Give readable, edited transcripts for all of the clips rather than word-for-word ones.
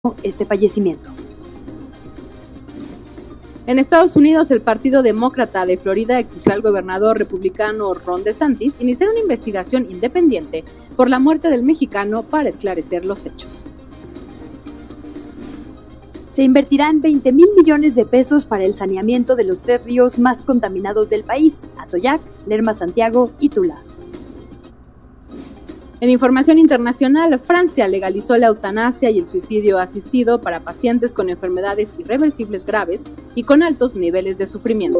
este fallecimiento. En Estados Unidos, el Partido Demócrata de Florida exigió al gobernador republicano Ron DeSantis iniciar una investigación independiente por la muerte del mexicano para esclarecer los hechos. Se invertirán 20,000 millones de pesos para el saneamiento de los 3 ríos más contaminados del país: Atoyac, Lerma Santiago y Tula. En información internacional, Francia legalizó la eutanasia y el suicidio asistido para pacientes con enfermedades irreversibles graves y con altos niveles de sufrimiento.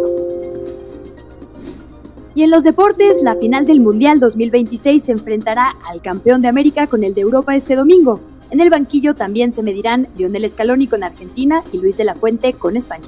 Y en los deportes, la final del Mundial 2026 se enfrentará al campeón de América con el de Europa este domingo. En el banquillo también se medirán Lionel Scaloni con Argentina y Luis de la Fuente con España.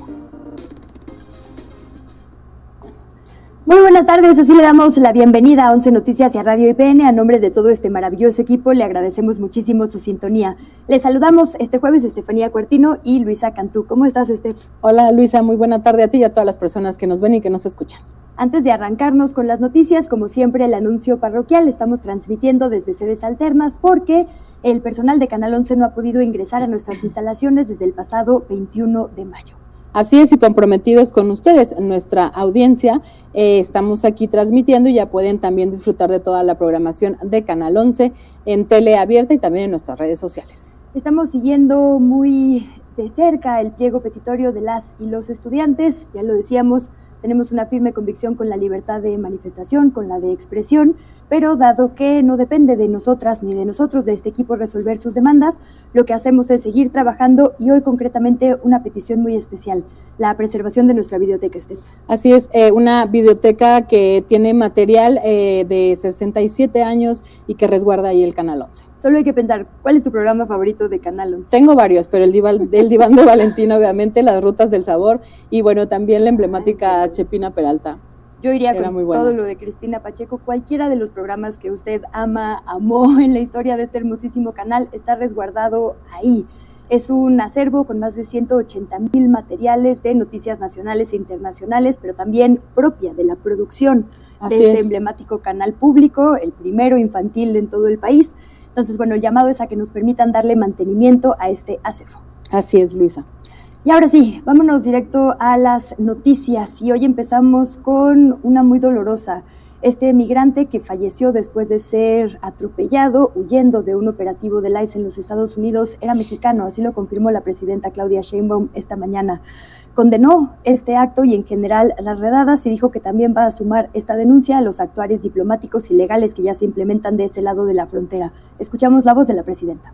Muy buenas tardes, así le damos la bienvenida a 11 Noticias y a Radio IPN. A nombre de todo este maravilloso equipo, le agradecemos muchísimo su sintonía. Le saludamos este jueves Estefanía Cuartino y Luisa Cantú. ¿Cómo estás, Estef? Hola, Luisa, muy buena tarde a ti y a todas las personas que nos ven y que nos escuchan. Antes de arrancarnos con las noticias, como siempre, el anuncio parroquial. Estamos transmitiendo desde sedes alternas porque el personal de Canal 11 no ha podido ingresar a nuestras instalaciones desde el pasado 21 de mayo. Así es, y comprometidos con ustedes, nuestra audiencia, estamos aquí transmitiendo y ya pueden también disfrutar de toda la programación de Canal 11 en tele abierta y también en nuestras redes sociales. Estamos siguiendo muy de cerca el pliego petitorio de las y los estudiantes, ya lo decíamos, tenemos una firme convicción con la libertad de manifestación, con la de expresión, pero dado que no depende de nosotras ni de nosotros, de este equipo, resolver sus demandas, lo que hacemos es seguir trabajando y hoy concretamente una petición muy especial, la preservación de nuestra biblioteca, Estef. Así es, una biblioteca que tiene material de 67 años y que resguarda ahí el Canal 11. Solo hay que pensar, ¿cuál es tu programa favorito de Canal 11? Tengo varios, pero el diván de Valentín, obviamente, Las Rutas del Sabor y bueno, también la emblemática Chepina Peralta. Yo iría con todo lo de Cristina Pacheco. Cualquiera de los programas que usted amó en la historia de este hermosísimo canal está resguardado ahí. Es un acervo con más de 180,000 materiales de noticias nacionales e internacionales, pero también propia de la producción de este emblemático canal público, el primero infantil en todo el país. Entonces, bueno, el llamado es a que nos permitan darle mantenimiento a este acervo. Así es, Luisa. Y ahora sí, vámonos directo a las noticias y hoy empezamos con una muy dolorosa. Este migrante que falleció después de ser atropellado huyendo de un operativo del ICE en los Estados Unidos era mexicano, así lo confirmó la presidenta Claudia Sheinbaum esta mañana. Condenó este acto y en general las redadas y dijo que también va a sumar esta denuncia a los actuarios diplomáticos y legales que ya se implementan de ese lado de la frontera. Escuchamos la voz de la presidenta.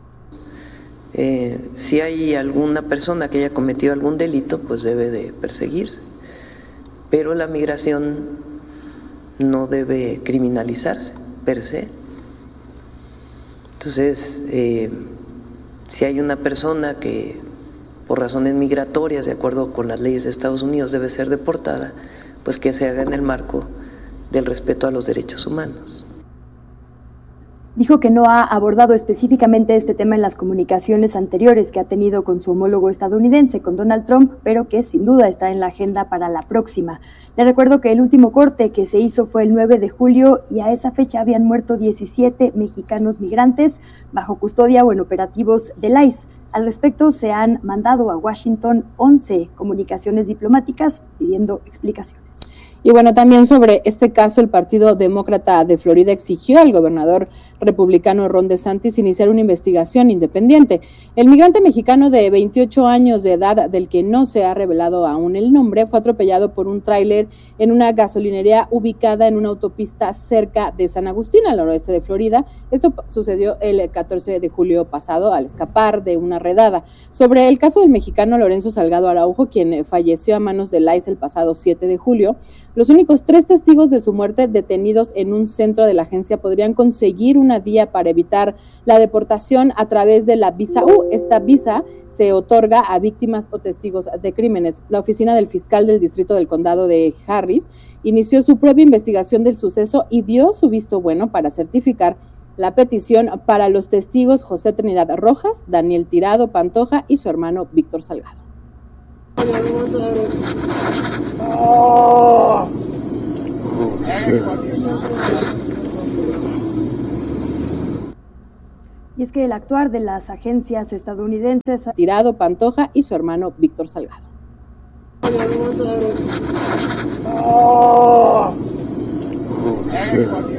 Si hay alguna persona que haya cometido algún delito, pues debe de perseguirse. Pero la migración no debe criminalizarse per se. Entonces, si hay una persona que por razones migratorias, de acuerdo con las leyes de Estados Unidos, debe ser deportada, pues que se haga en el marco del respeto a los derechos humanos. Dijo que no ha abordado específicamente este tema en las comunicaciones anteriores que ha tenido con su homólogo estadounidense, con Donald Trump, pero que sin duda está en la agenda para la próxima. Le recuerdo que el último corte que se hizo fue el 9 de julio y a esa fecha habían muerto 17 mexicanos migrantes bajo custodia o en operativos del ICE. Al respecto, se han mandado a Washington 11 comunicaciones diplomáticas pidiendo explicaciones. Y bueno, también sobre este caso, el Partido Demócrata de Florida exigió al gobernador republicano Ron DeSantis iniciar una investigación independiente. El migrante mexicano de 28 años de edad, del que no se ha revelado aún el nombre, fue atropellado por un tráiler en una gasolinería ubicada en una autopista cerca de San Agustín, al noroeste de Florida. Esto sucedió el 14 de julio pasado al escapar de una redada. Sobre el caso del mexicano Lorenzo Salgado Araujo, quien falleció a manos del ICE el pasado 7 de julio, los únicos 3 testigos de su muerte detenidos en un centro de la agencia podrían conseguir una vía para evitar la deportación a través de la visa U. Esta visa se otorga a víctimas o testigos de crímenes. La oficina del fiscal del distrito del condado de Harris inició su propia investigación del suceso y dio su visto bueno para certificar la petición para los testigos José Trinidad Rojas, Daniel Tirado Pantoja y su hermano Víctor Salgado. Y es que el actuar de las agencias estadounidenses ha tirado Pantoja y su hermano Víctor Salgado. Oh, shit.